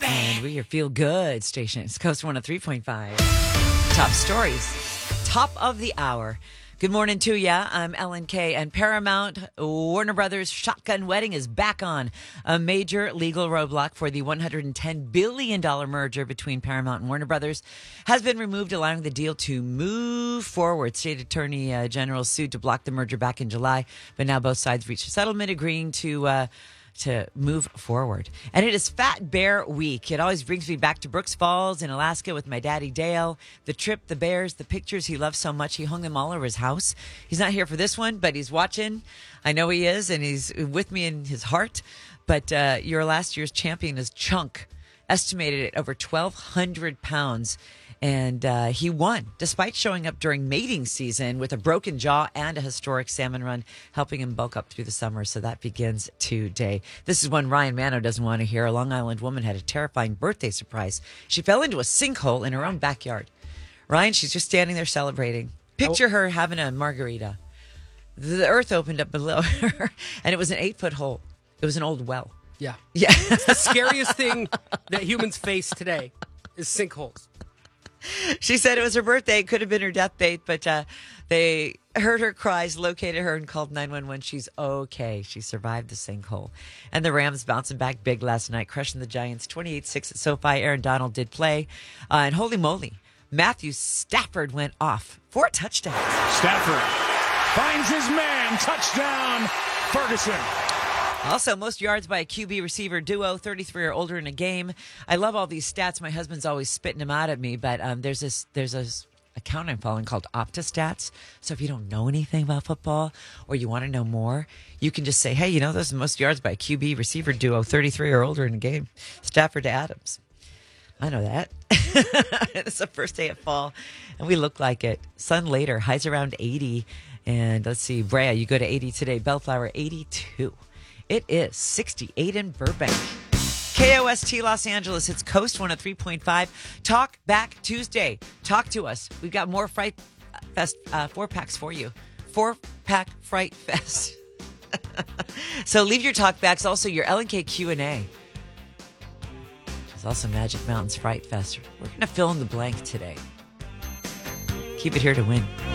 And we're your feel good station. It's Coast 103.5. Top stories. Top of the hour. Good morning to ya. I'm Ellen Kay, and Paramount Warner Brothers Shotgun Wedding is back on. A major legal roadblock for the $110 billion merger between Paramount and Warner Brothers has been removed, allowing the deal to move forward. State Attorney General sued to block the merger back in July, but now both sides reached a settlement agreeing to move forward. And it is Fat Bear Week. It always brings me back to Brooks Falls in Alaska with my daddy Dale. The trip, the bears, the pictures he loves so much. He hung them all over his house. He's not here for this one, but he's watching. I know he is, and he's with me in his heart. But your last year's champion is Chunk, estimated at over 1,200 pounds. And he won, despite showing up during mating season with a broken jaw and a historic salmon run, helping him bulk up through the summer. So that begins today. This is one Ryan Mano doesn't want to hear. A Long Island woman had a terrifying birthday surprise. She fell into a sinkhole in her own backyard. Ryan, she's just standing there celebrating. Picture her having a margarita. The earth opened up below her, and it was an 8-foot hole. It was an old well. Yeah. Yeah. It's the scariest thing that humans face today is sinkholes. She said it was her birthday. It could have been her death date, but they heard her cries, located her, and called 911. She's okay. She survived the sinkhole. And the Rams bouncing back big last night, crushing the Giants 28-6 at SoFi. Aaron Donald did play. And holy moly, Matthew Stafford went off 4 touchdowns. Stafford finds his man. Touchdown, Ferguson. Also, most yards by a QB receiver duo, 33 or older in a game. I love all these stats. My husband's always spitting them out at me, but there's this account I'm following called OptaStats. So if you don't know anything about football or you want to know more, you can just say, hey, you know, those are the most yards by a QB receiver duo, 33 or older in a game. Stafford to Adams. I know that. It's the first day of fall, and we look like it. Sun later, highs around 80. And let's see, Brea, you go to 80 today. Bellflower, 82. It is 68 in Burbank. KOST Los Angeles. It's Coast 103.5. Talk Back Tuesday. Talk to us. We've got more Fright Fest 4-packs for you. 4-pack Fright Fest. So leave your talkbacks. Also, your L&K Q&A. There's also Magic Mountains Fright Fest. We're going to fill in the blank today. Keep it here to win.